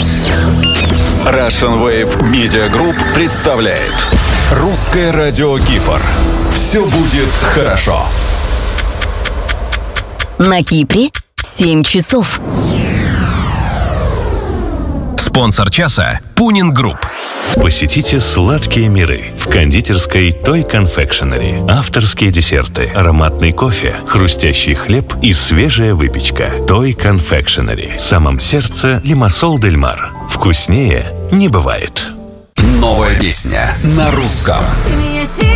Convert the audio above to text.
Russian Wave Media Group представляет Русское радио Кипр. Все будет хорошо. На Кипре 7 часов. Спонсор часа – Пунин Групп. Посетите сладкие миры в кондитерской Toy Confectionery. Авторские десерты, ароматный кофе, хрустящий хлеб и свежая выпечка. Toy Confectionery. В самом сердце Лимассол дель Мар. Вкуснее не бывает. Новая песня на русском.